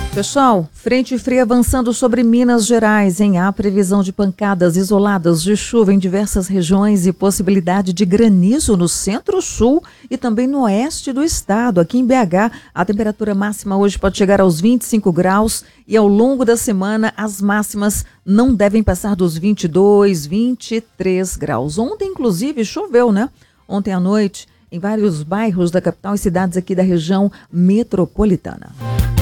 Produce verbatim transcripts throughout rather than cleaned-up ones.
Pessoal, frente fria avançando sobre Minas Gerais, hein? Há previsão de pancadas isoladas de chuva em diversas regiões e possibilidade de granizo no centro-sul e também no oeste do estado. Aqui em B H, a temperatura máxima hoje pode chegar aos vinte e cinco graus e ao longo da semana as máximas não devem passar dos vinte e dois, vinte e três graus. Ontem, inclusive, choveu, né? Ontem à noite, em vários bairros da capital e cidades aqui da região metropolitana.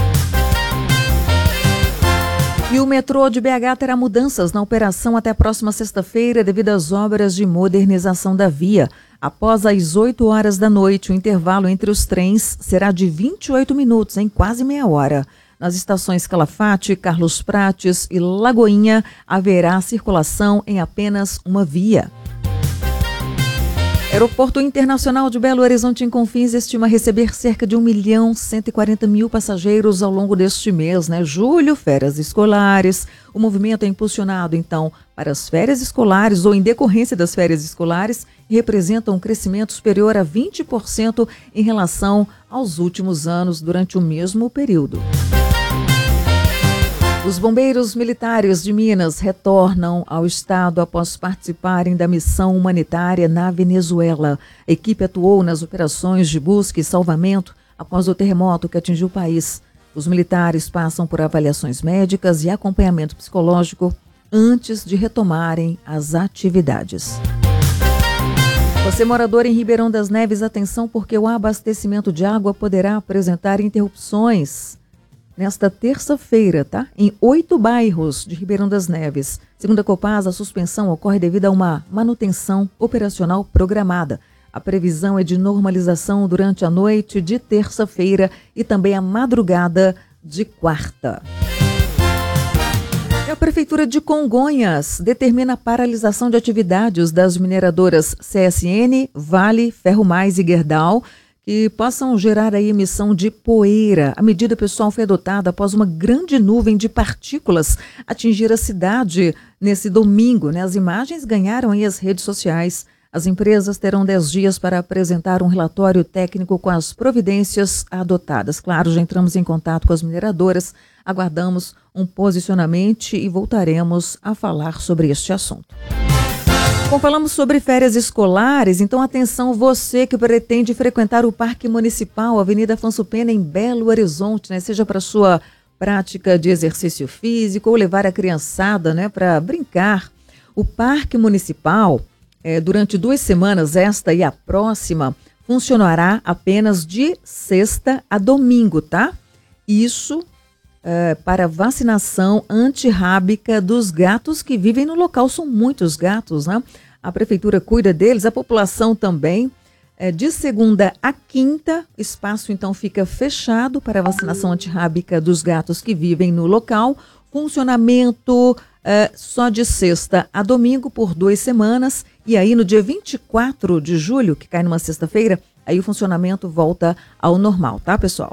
E o metrô de B H terá mudanças na operação até a próxima sexta-feira devido às obras de modernização da via. Após as oito horas da noite, o intervalo entre os trens será de vinte e oito minutos, em quase meia hora. Nas estações Calafate, Carlos Prates e Lagoinha, haverá circulação em apenas uma via. Aeroporto Internacional de Belo Horizonte em Confins estima receber cerca de um milhão cento e quarenta mil passageiros ao longo deste mês, né? Julho, férias escolares. O movimento é impulsionado, então, para as férias escolares ou em decorrência das férias escolares e representa um crescimento superior a vinte por cento em relação aos últimos anos durante o mesmo período. Os bombeiros militares de Minas retornam ao estado após participarem da missão humanitária na Venezuela. A equipe atuou nas operações de busca e salvamento após o terremoto que atingiu o país. Os militares passam por avaliações médicas e acompanhamento psicológico antes de retomarem as atividades. Você morador em Ribeirão das Neves, atenção porque o abastecimento de água poderá apresentar interrupções nesta terça-feira, tá? Em oito bairros de Ribeirão das Neves. Segundo a Copasa, a suspensão ocorre devido a uma manutenção operacional programada. A previsão é de normalização durante a noite de terça-feira e também a madrugada de quarta. E a Prefeitura de Congonhas determina a paralisação de atividades das mineradoras C S N, Vale, Ferro Mais e Gerdau, que possam gerar a emissão de poeira. A medida, pessoal, foi adotada após uma grande nuvem de partículas atingir a cidade nesse domingo, né? As imagens ganharam aí as redes sociais. As empresas terão dez dias para apresentar um relatório técnico com as providências adotadas. Claro, já entramos em contato com as mineradoras, aguardamos um posicionamento e voltaremos a falar sobre este assunto. Bom, falamos sobre férias escolares, então atenção você que pretende frequentar o Parque Municipal, Avenida Afonso Pena, em Belo Horizonte, né? Seja para sua prática de exercício físico ou levar a criançada, né, para brincar. O Parque Municipal, é, durante duas semanas, esta e a próxima, funcionará apenas de sexta a domingo, tá? Isso é, para vacinação antirrábica dos gatos que vivem no local. São muitos gatos, né? A prefeitura cuida deles, a população também. É, de segunda a quinta, o espaço então fica fechado para a vacinação antirrábica dos gatos que vivem no local. Funcionamento é, só de sexta a domingo por duas semanas. E aí no dia vinte e quatro de julho, que cai numa sexta-feira, aí o funcionamento volta ao normal, tá, pessoal?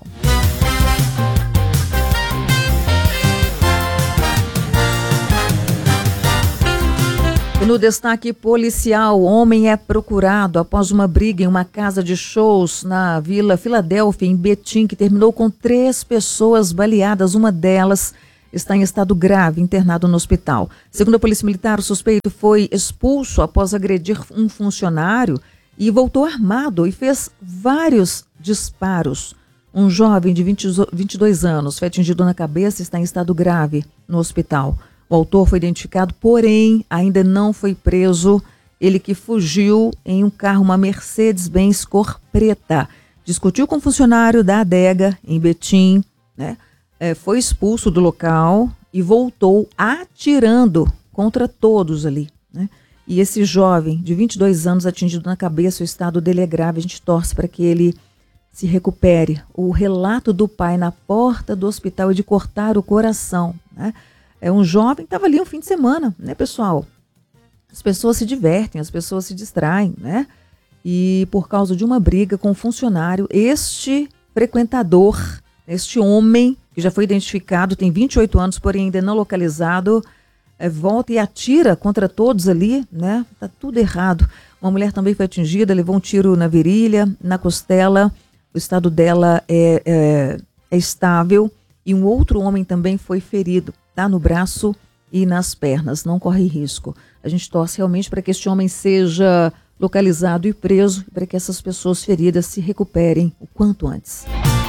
E no destaque policial, homem é procurado após uma briga em uma casa de shows na Vila Filadélfia, em Betim, que terminou com três pessoas baleadas. Uma delas está em estado grave, internado no hospital. Segundo a Polícia Militar, o suspeito foi expulso após agredir um funcionário e voltou armado e fez vários disparos. Um jovem de vinte, vinte e dois anos foi atingido na cabeça e está em estado grave no hospital. O autor foi identificado, porém ainda não foi preso. Ele que fugiu em um carro, uma Mercedes-Benz cor preta. Discutiu com um funcionário da adega em Betim, né? É, foi expulso do local e voltou atirando contra todos ali, né? E esse jovem de vinte e dois anos atingido na cabeça, o estado dele é grave. A gente torce para que ele se recupere. O relato do pai na porta do hospital é de cortar o coração, né? É um jovem que estava ali um fim de semana, né, pessoal? As pessoas se divertem, as pessoas se distraem, né? E por causa de uma briga com um funcionário, este frequentador, este homem, que já foi identificado, tem vinte e oito anos, porém ainda não localizado, é, volta e atira contra todos ali, né? Tá tudo errado. Uma mulher também foi atingida, levou um tiro na virilha, na costela. O estado dela é, é, é estável. e um outro homem também foi ferido, tá? No braço e nas pernas, não corre risco. A gente torce realmente para que este homem seja localizado e preso, para que essas pessoas feridas se recuperem o quanto antes.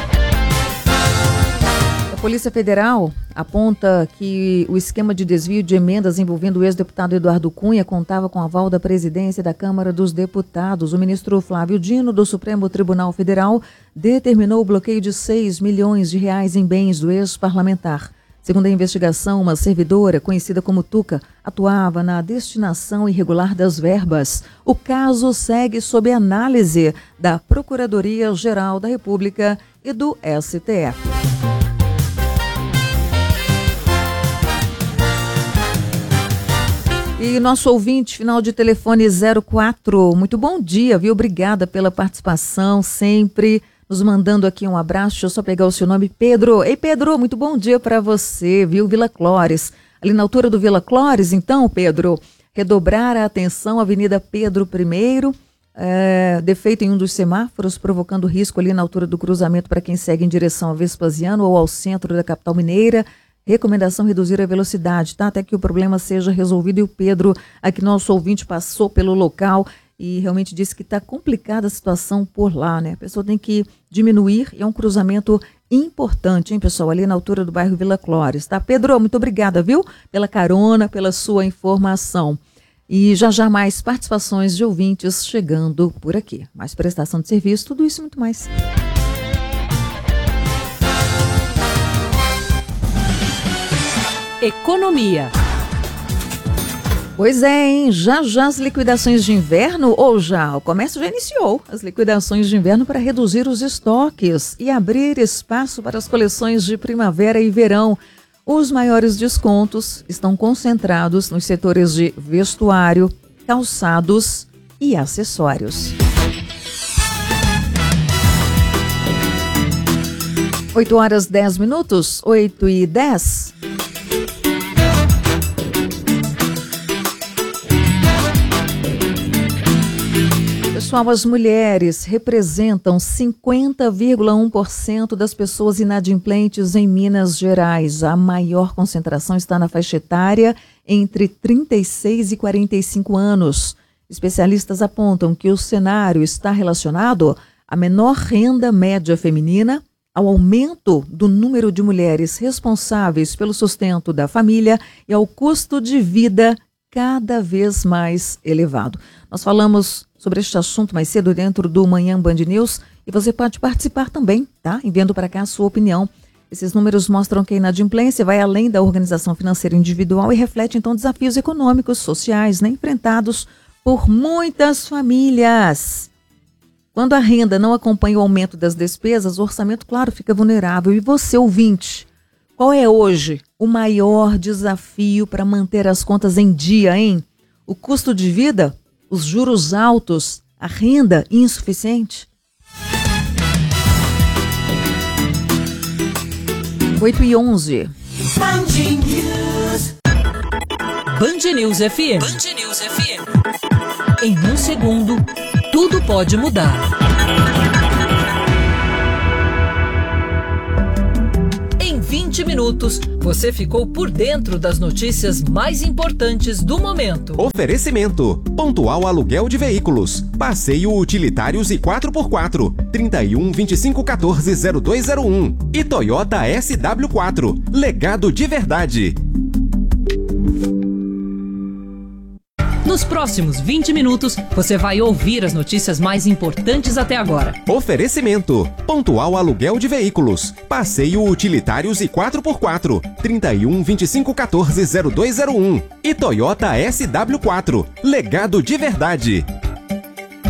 A Polícia Federal aponta que o esquema de desvio de emendas envolvendo o ex-deputado Eduardo Cunha contava com aval da presidência da Câmara dos Deputados. O ministro Flávio Dino, do Supremo Tribunal Federal, determinou o bloqueio de seis milhões de reais em bens do ex-parlamentar. Segundo a investigação, uma servidora, conhecida como Tuca, atuava na destinação irregular das verbas. O caso segue sob análise da Procuradoria-Geral da República e do S T F. E nosso ouvinte, final de telefone zero quatro, muito bom dia, viu? Obrigada pela participação, sempre nos mandando aqui um abraço. Deixa eu só pegar o seu nome, Pedro. Ei, Pedro, muito bom dia para você, viu? Vila Clóris. Ali na altura do Vila Clóris, então, Pedro, redobrar a atenção, Avenida Pedro I, é, defeito em um dos semáforos, provocando risco ali na altura do cruzamento para quem segue em direção a Vespasiano ou ao centro da capital mineira. Recomendação reduzir a velocidade, tá? Até que o problema seja resolvido. E o Pedro, aqui nosso ouvinte, passou pelo local e realmente disse que está complicada a situação por lá, né? A pessoa tem que diminuir, e é um cruzamento importante, hein, pessoal? Ali na altura do bairro Vila Clóris, tá? Pedro, muito obrigada, viu? Pela carona, pela sua informação. E já já mais participações de ouvintes chegando por aqui. Mais prestação de serviço, tudo isso e muito mais. Economia. Pois é, hein? Já já as liquidações de inverno, ou já, o comércio já iniciou as liquidações de inverno para reduzir os estoques e abrir espaço para as coleções de primavera e verão. Os maiores descontos estão concentrados nos setores de vestuário, calçados e acessórios. oito horas dez minutos, oito e dez. Pessoal, as mulheres representam cinquenta vírgula um por cento das pessoas inadimplentes em Minas Gerais. A maior concentração está na faixa etária entre trinta e seis e quarenta e cinco anos. Especialistas apontam que o cenário está relacionado à menor renda média feminina, ao aumento do número de mulheres responsáveis pelo sustento da família e ao custo de vida cada vez mais elevado. Nós falamos sobre este assunto mais cedo dentro do Manhã Band News e você pode participar também, tá? Enviando para cá a sua opinião. Esses números mostram que a inadimplência vai além da organização financeira individual e reflete, então, desafios econômicos, sociais, né, enfrentados por muitas famílias. Quando a renda não acompanha o aumento das despesas, o orçamento, claro, fica vulnerável. E você, ouvinte, qual é hoje o maior desafio para manter as contas em dia, hein? O custo de vida? Os juros altos? A renda insuficiente? oito e onze. Band News. Band News F M. Band News F M. Em um segundo, tudo pode mudar. Em vinte minutos, você ficou por dentro das notícias mais importantes do momento. Oferecimento: Pontual Aluguel de Veículos, Passeio Utilitários e quatro por quatro, trinta e um, vinte e cinco, quatorze, zero dois zero um. E Toyota S W quatro, legado de verdade. Nos próximos vinte minutos, você vai ouvir as notícias mais importantes até agora. Oferecimento: Pontual Aluguel de Veículos, Passeio Utilitários e quatro por quatro, trinta e um, vinte e cinco, quatorze, zero dois zero um. E Toyota S W quatro, legado de verdade.